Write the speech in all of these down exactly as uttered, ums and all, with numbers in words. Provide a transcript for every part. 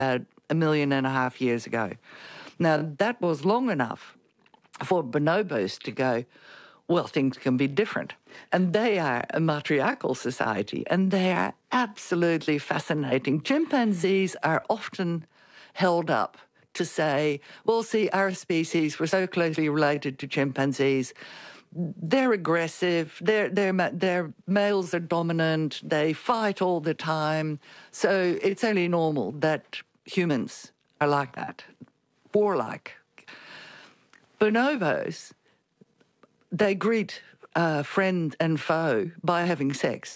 about a million and a half years ago. Now, that was long enough for bonobos to go, well, things can be different. And they are a matriarchal society, and they are absolutely fascinating. Chimpanzees are often held up to say, well, see, our species, we're so closely related to chimpanzees. They're aggressive, they're, they're, their males are dominant, they fight all the time. So it's only normal that humans are like that, warlike. Bonobos, they greet uh, friend and foe by having sex.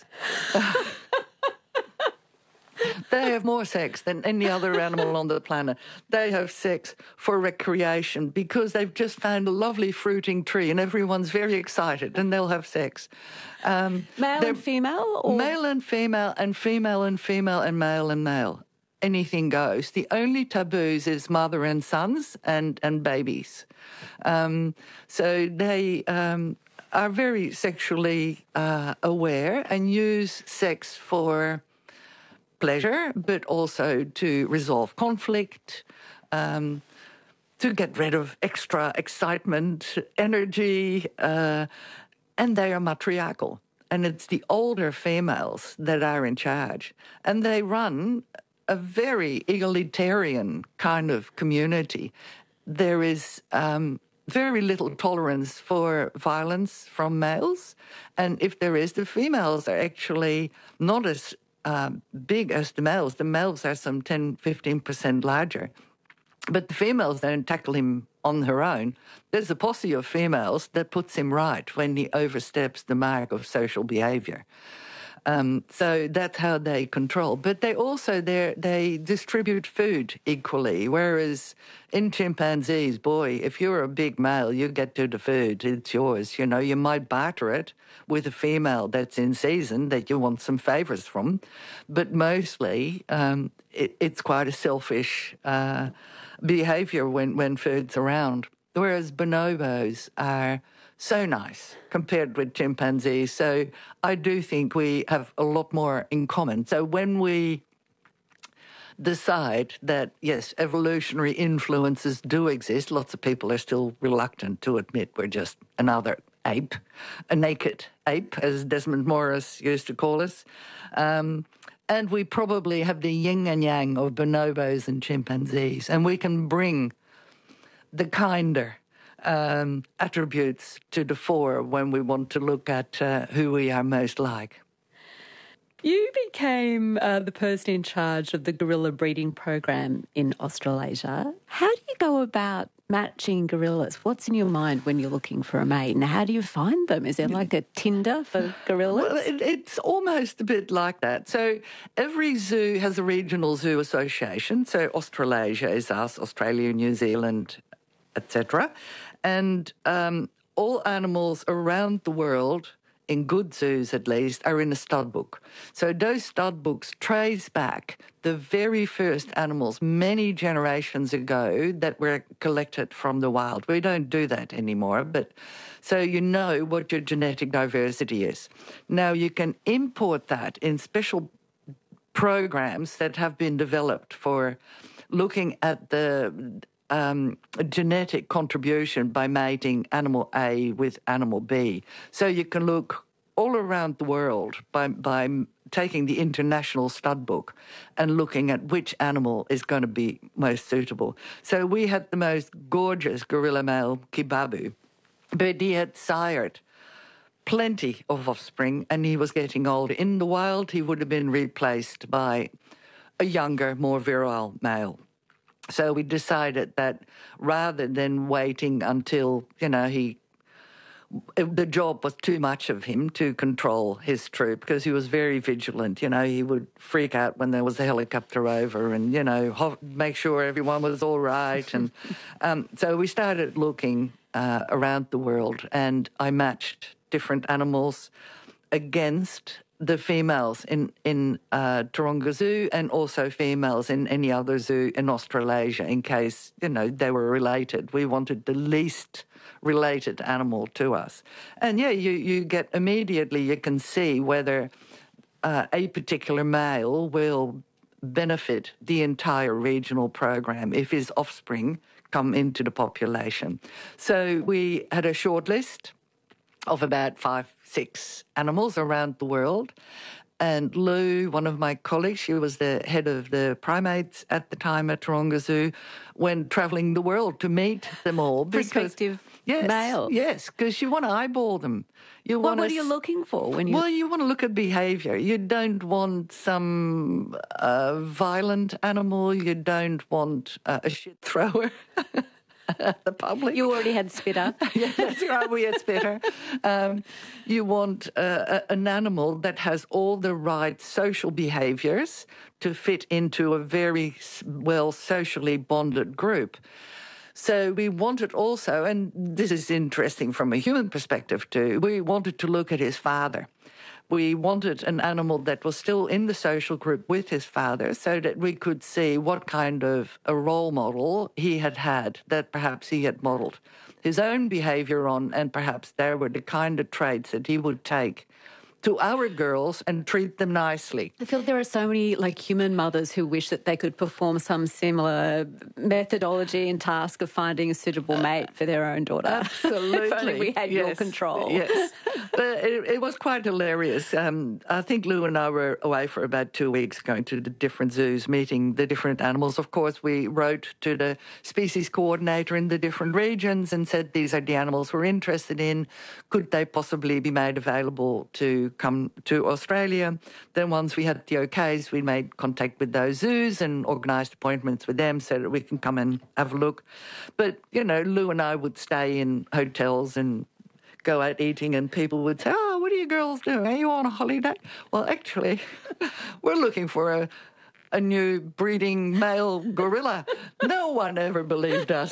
They have more sex than any other animal on the planet. They have sex for recreation because they've just found a lovely fruiting tree and everyone's very excited and they'll have sex. Um, male and female? Or? Male and female and female and female and male and male. Anything goes. The only taboos is mother and sons and, and babies. Um, so they um, are very sexually uh, aware and use sex for pleasure, but also to resolve conflict, um, to get rid of extra excitement, energy, uh, and they are matriarchal. And it's the older females that are in charge. And they run a very egalitarian kind of community. There is um, very little tolerance for violence from males. And if there is, the females are actually not as Um, big as the males. The males are some ten, fifteen percent larger. But the females don't tackle him on her own. There's a posse of females that puts him right when he oversteps the mark of social behaviour. Um, so that's how they control. But they also, they distribute food equally, whereas in chimpanzees, boy, if you're a big male, you get to the food, it's yours. You know, you might barter it with a female that's in season that you want some favours from, but mostly um, it, it's quite a selfish uh, behaviour when, when food's around. Whereas bonobos are so nice compared with chimpanzees. So I do think we have a lot more in common. So when we decide that, yes, evolutionary influences do exist, lots of people are still reluctant to admit we're just another ape, a naked ape, as Desmond Morris used to call us. Um, and we probably have the yin and yang of bonobos and chimpanzees, and we can bring the kinder um, attributes to the fore when we want to look at uh, who we are most like. You became uh, the person in charge of the gorilla breeding program in Australasia. How do you go about matching gorillas? What's in your mind when you're looking for a mate, and how do you find them? Is there like a Tinder for gorillas? Well, it, it's almost a bit like that. So every zoo has a regional zoo association. So Australasia is us, Australia, New Zealand, et cetera. And um, all animals around the world, in good zoos at least, are in a stud book. So those stud books trace back the very first animals many generations ago that were collected from the wild. We don't do that anymore, but so you know what your genetic diversity is. Now you can import that in special programs that have been developed for looking at the Um, genetic contribution by mating animal A with animal B. So you can look all around the world by, by taking the international stud book and looking at which animal is going to be most suitable. So we had the most gorgeous gorilla male, Kibabu, but he had sired plenty of offspring and he was getting old. In the wild, he would have been replaced by a younger, more virile male. So we decided that rather than waiting until, you know, he, the job was too much of him to control his troop because he was very vigilant. You know, he would freak out when there was a helicopter over and, you know, ho- make sure everyone was all right. And um, so we started looking uh, around the world and I matched different animals against the females in, in uh, Taronga Zoo and also females in any other zoo in Australasia in case, you know, they were related. We wanted the least related animal to us. And, yeah, you, you get immediately, you can see whether uh, a particular male will benefit the entire regional program if his offspring come into the population. So we had a short list of about five, six animals around the world. And Lou, one of my colleagues, she was the head of the primates at the time at Taronga Zoo, went travelling the world to meet them all. Because, prospective yes, males. Yes, because you want to eyeball them. You Well, want what to, are you looking for when you... Well, you want to look at behaviour. You don't want some uh, violent animal. You don't want uh, a shit thrower. The public. You already had Spitter. Yeah, that's right, we had Spitter. Um, you want uh, a, an animal that has all the right social behaviours to fit into a very well socially bonded group. So we wanted also, and this is interesting from a human perspective too, we wanted to look at his father. We wanted an animal that was still in the social group with his father so that we could see what kind of a role model he had had that perhaps he had modelled his own behaviour on, and perhaps there were the kind of traits that he would take to our girls and treat them nicely. I feel there are so many like human mothers who wish that they could perform some similar methodology and task of finding a suitable mate for their own daughter. Absolutely. If only we had yes. your control. Yes. But it, it was quite hilarious. Um, I think Lou and I were away for about two weeks going to the different zoos, meeting the different animals. Of course, we wrote to the species coordinator in the different regions and said these are the animals we're interested in. Could they possibly be made available to come to Australia? Then once we had the okays, we made contact with those zoos and organised appointments with them so that we can come and have a look. But, you know, Lou and I would stay in hotels and go out eating, and people would say, oh, what are you girls doing? Are you on a holiday? Well, actually, we're looking for a, a new breeding male gorilla. No one ever believed us.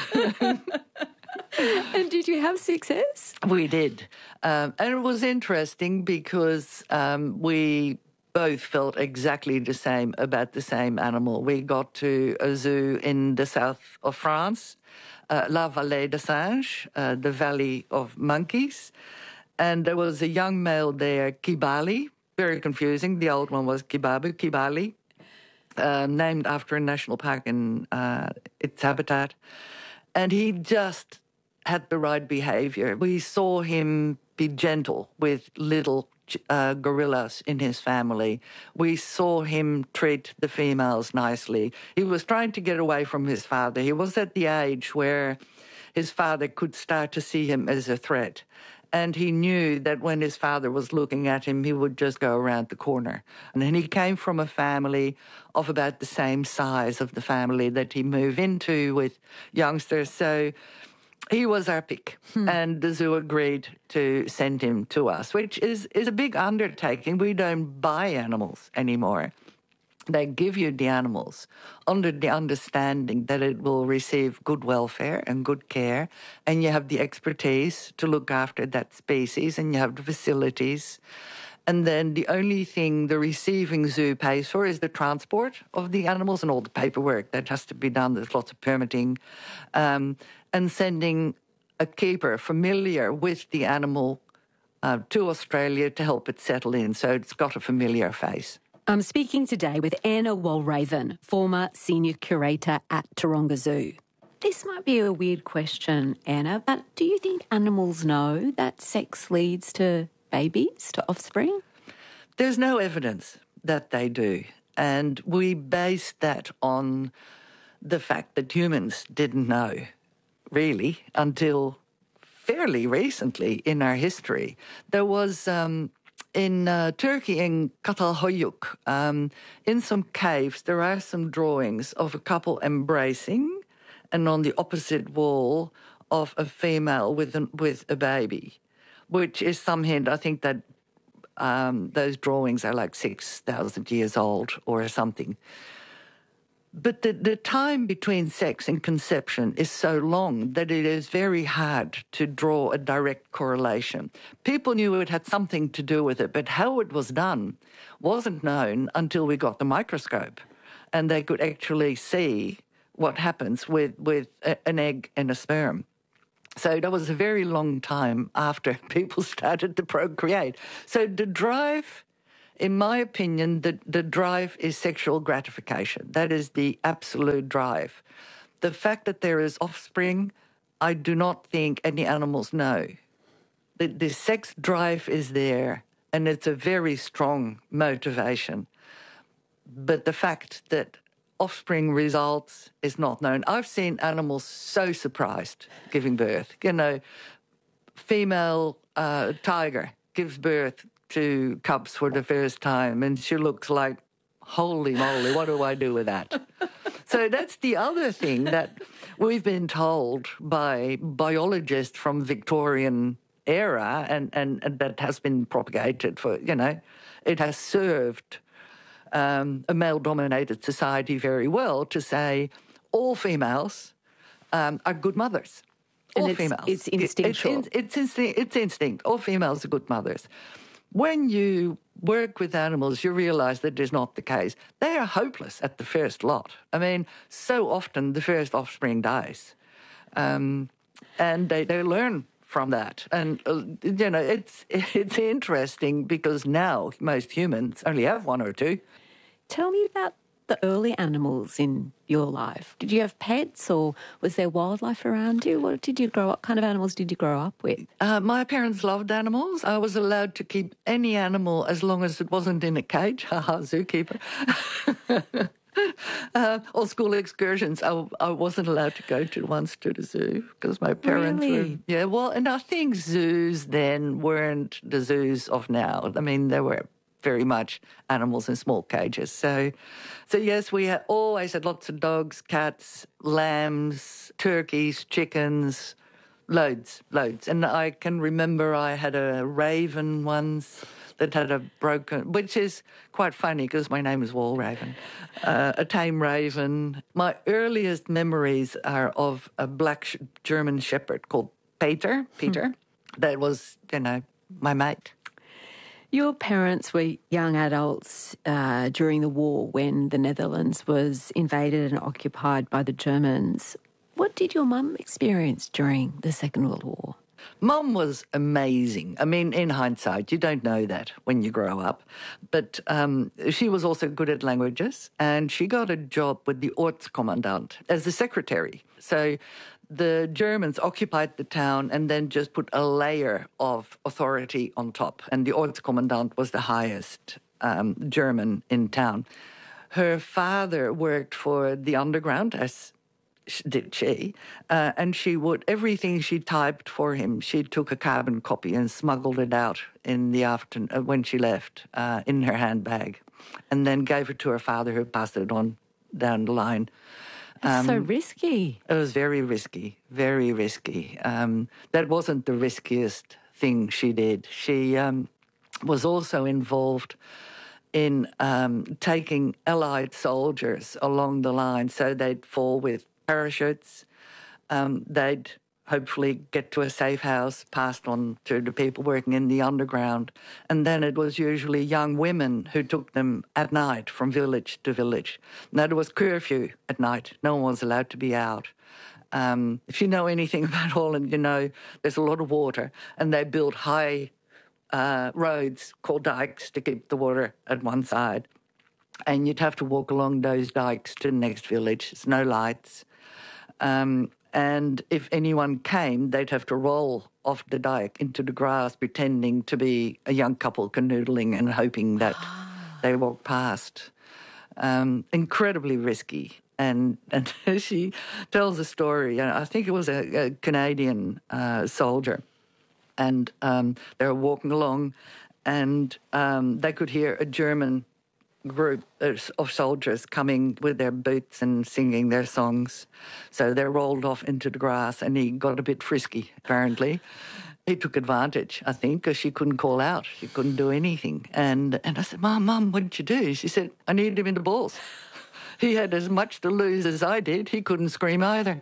And did you have success? We did. Um, and it was interesting because um, we both felt exactly the same about the same animal. We got to a zoo in the south of France, uh, La Vallée des Singes, uh, the Valley of Monkeys. And there was a young male there, Kibali, very confusing. The old one was Kibabu, Kibali, uh, named after a national park in uh, its habitat. And he just had the right behaviour. We saw him be gentle with little uh, gorillas in his family. We saw him treat the females nicely. He was trying to get away from his father. He was at the age where his father could start to see him as a threat. And he knew that when his father was looking at him, he would just go around the corner. And then he came from a family of about the same size of the family that he moved into with youngsters. So he was our pick, hmm. and the zoo agreed to send him to us, which is, is a big undertaking. We don't buy animals anymore. They give you the animals under the understanding that it will receive good welfare and good care, and you have the expertise to look after that species, and you have the facilities. And then the only thing the receiving zoo pays for is the transport of the animals and all the paperwork that has to be done. There's lots of permitting. Um, and sending a keeper familiar with the animal uh, to Australia to help it settle in, so it's got a familiar face. I'm speaking today with Anna Walraven, former senior curator at Taronga Zoo. This might be a weird question, Anna, but do you think animals know that sex leads to babies, to offspring? There's no evidence that they do, and we base that on the fact that humans didn't know, really, until fairly recently in our history. There was, um, in uh, Turkey, in Catalhoyuk, um, in some caves, there are some drawings of a couple embracing, and on the opposite wall of a female with, an, with a baby, which is some hint, I think, that um, those drawings are like six thousand years old or something. But the, the time between sex and conception is so long that it is very hard to draw a direct correlation. People knew it had something to do with it, but how it was done wasn't known until we got the microscope, and they could actually see what happens with, with a, an egg and a sperm. So that was a very long time after people started to procreate. So the drive in my opinion, the, the drive is sexual gratification. That is the absolute drive. The fact that there is offspring, I do not think any animals know. The, the sex drive is there, and it's a very strong motivation. But the fact that offspring results is not known. I've seen animals so surprised giving birth. You know, female uh, tiger gives birth to cubs for the first time, and she looks like, holy moly, what do I do with that? So that's the other thing that we've been told by biologists from Victorian era, and, and, and that has been propagated for, you know, it has served um, a male-dominated society very well to say all females um, are good mothers. All and it's, females. It's instinctual. It, it, it's, instinct, it's instinct. All females are good mothers. When you work with animals, you realise that is not the case. They are hopeless at the first lot. I mean, so often the first offspring dies. Um, and they, they learn from that. And, uh, you know, it's it's interesting because now most humans only have one or two. Tell me about the early animals in your life. Did you have pets, or was there wildlife around you? What did you grow up? What kind of animals did you grow up with? Uh, my parents loved animals. I was allowed to keep any animal as long as it wasn't in a cage. Haha, zookeeper. uh, or school excursions. I, I wasn't allowed to go to once to the zoo because my parents really? were. Yeah, well, and I think zoos then weren't the zoos of now. I mean, they were very much animals in small cages. So, so yes, we had always had lots of dogs, cats, lambs, turkeys, chickens, loads, loads. And I can remember I had a raven once that had a broken, which is quite funny because my name is Walraven, uh, a tame raven. My earliest memories are of a black sh- German shepherd called Peter, Peter, hmm. that was, you know, my mate. Your parents were young adults uh, during the war when the Netherlands was invaded and occupied by the Germans. What did your mum experience during the Second World War? Mum was amazing. I mean, in hindsight, you don't know that when you grow up. But um, she was also good at languages, and she got a job with the Ortskommandant as the secretary. So the Germans occupied the town and then just put a layer of authority on top. And the Ortskommandant was the highest um, German in town. Her father worked for the underground, as did she, uh, and she would, everything she typed for him, she took a carbon copy and smuggled it out in the afternoon uh, when she left uh, in her handbag, and then gave it to her father, who passed it on down the line. That's um, so risky. It was very risky, very risky. Um, that wasn't the riskiest thing she did. She um, was also involved in um, taking Allied soldiers along the line so they'd fall with parachutes. Um, they'd hopefully get to a safe house, passed on to the people working in the underground. And then it was usually young women who took them at night from village to village. Now, there was curfew at night. No one was allowed to be out. Um, if you know anything about Holland, you know there's a lot of water, and they built high uh, roads called dikes to keep the water at one side. And you'd have to walk along those dikes to the next village. There's no lights. Um, and if anyone came, they'd have to roll off the dike into the grass, pretending to be a young couple canoodling and hoping that they walk past. Um, incredibly risky. And and she tells a story. I think it was a, a Canadian uh, soldier. And um, they were walking along, and um, they could hear a German group of soldiers coming with their boots and singing their songs. So they rolled off into the grass, and he got a bit frisky, apparently. He took advantage, I think, because she couldn't call out. She couldn't do anything. And and I said, Mum, Mum, what did you do? She said, I needed him in the balls. He had as much to lose as I did. He couldn't scream either.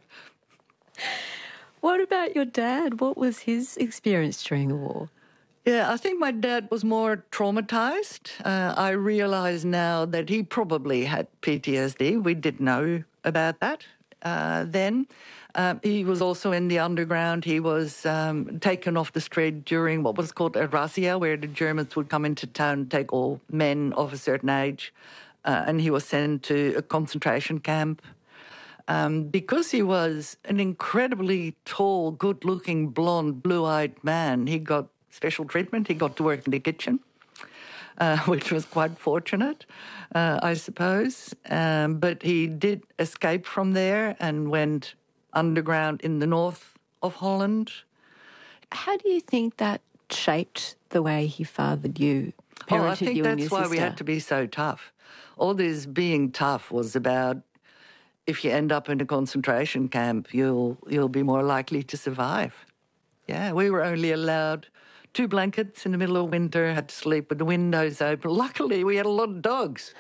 What about your dad? What was his experience during the war? Yeah, I think my dad was more traumatized. Uh, I realise now that he probably had P T S D. We didn't know about that uh, then. Um, he was also in the underground. He was um, taken off the street during what was called a razzia, where the Germans would come into town and take all men of a certain age. Uh, and he was sent to a concentration camp. Um, because he was an incredibly tall, good-looking, blonde, blue-eyed man, he got special treatment. He got to work in the kitchen, uh, which was quite fortunate, uh, I suppose. Um, but he did escape from there and went underground in the north of Holland. How do you think that shaped the way he fathered you, parented oh, I think you that's and your why sister? we had to be so tough. All this being tough was about if you end up in a concentration camp, you'll you'll be more likely to survive. Yeah, we were only allowed two blankets in the middle of winter, had to sleep with the windows open. Luckily, we had a lot of dogs.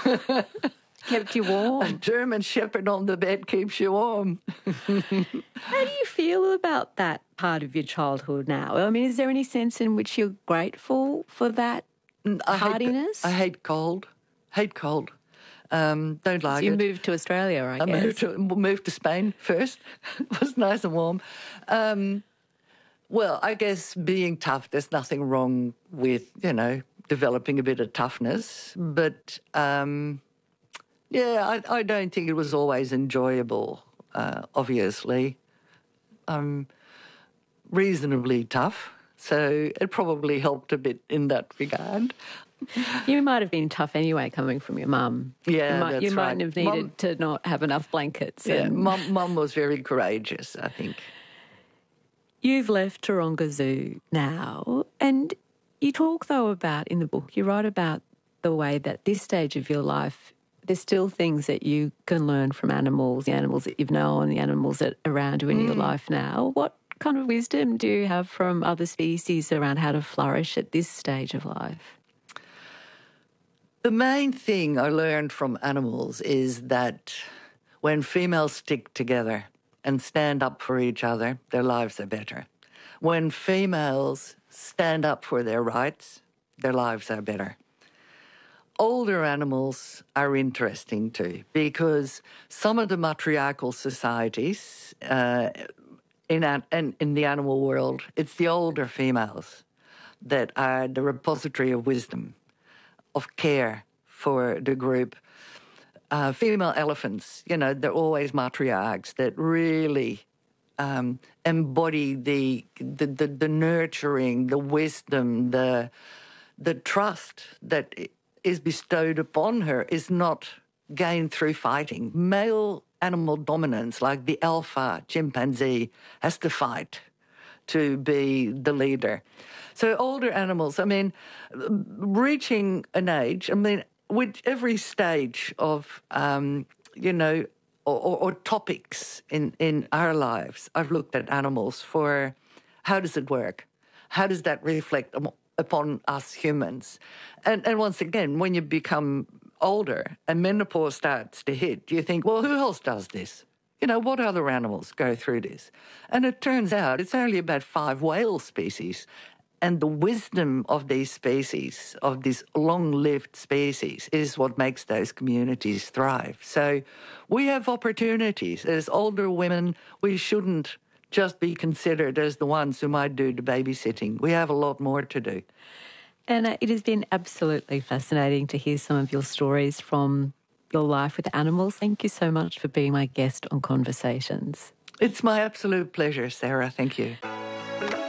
Kept you warm. A German shepherd on the bed keeps you warm. How do you feel about that part of your childhood now? I mean, is there any sense in which you're grateful for that I hardiness? Hate, I hate cold. Hate cold. Um, don't like so you it. moved to Australia, I, I guess. moved to, moved to Spain first. It was nice and warm. Um, well, I guess being tough, there's nothing wrong with, you know, developing a bit of toughness. But... Um, Yeah, I, I don't think it was always enjoyable, uh, obviously. I'm reasonably tough, so it probably helped a bit in that regard. You might have been tough anyway coming from your mum. Yeah, you might, that's You right. mightn't have needed Mum, to not have enough blankets. Yeah, and... mum, mum was very courageous, I think. You've left Taronga Zoo now, and you talk, though, about, in the book, you write about the way that this stage of your life, there's still things that you can learn from animals, the animals that you've known, the animals that are around you in mm. your life now. What kind of wisdom do you have from other species around how to flourish at this stage of life? The main thing I learned from animals is that when females stick together and stand up for each other, their lives are better. When females stand up for their rights, their lives are better. Older animals are interesting too, because some of the matriarchal societies uh, in, in, in the animal world, it's the older females that are the repository of wisdom, of care for the group. Uh, female elephants, you know, they're always matriarchs that really um, embody the, the, the, the nurturing, the wisdom, the, the trust that is bestowed upon her is not gained through fighting. Male animal dominance, like the alpha chimpanzee, has to fight to be the leader. So older animals, I mean, reaching an age, I mean, with every stage of, um, you know, or, or, or topics in, in our lives, I've looked at animals for how does it work? How does that reflect upon us humans? And, and once again, when you become older and menopause starts to hit, you think, well, who else does this? You know, what other animals go through this? And it turns out it's only about five whale species. And the wisdom of these species, of these long-lived species, is what makes those communities thrive. So we have opportunities. As older women, we shouldn't just be considered as the ones who might do the babysitting. We have a lot more to do. Anna, it has been absolutely fascinating to hear some of your stories from your life with animals. Thank you so much for being my guest on Conversations. It's my absolute pleasure, Sarah. Thank you.